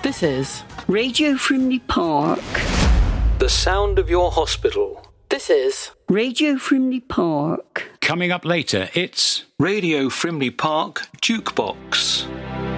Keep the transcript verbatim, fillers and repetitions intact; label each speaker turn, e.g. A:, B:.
A: This is Radio Frimley Park.
B: The sound of your hospital.
A: This is Radio Frimley Park.
C: Coming up later, it's
B: Radio Frimley Park Jukebox.